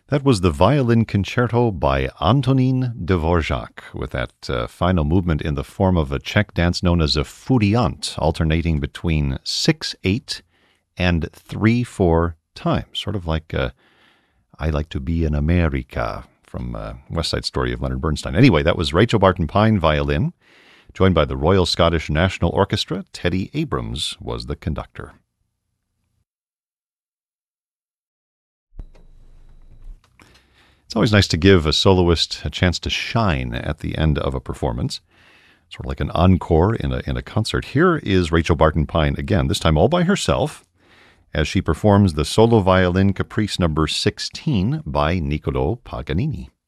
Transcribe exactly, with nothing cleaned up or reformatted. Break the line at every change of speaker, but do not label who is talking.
That was the Violin Concerto by Antonin Dvorak, with that uh, final movement in the form of a Czech dance known as a furiant, alternating between six eight and three four times, sort of like uh, I Like to Be in America from uh, West Side Story of Leonard Bernstein. Anyway, that was Rachel Barton Pine, violin, joined by the Royal Scottish National Orchestra. Teddy Abrams was the conductor. It's always nice to give a soloist a chance to shine at the end of a performance, sort of like an encore in a in a concert. Here is Rachel Barton Pine again, this time all by herself, as she performs the solo violin caprice number sixteen by Niccolò Paganini.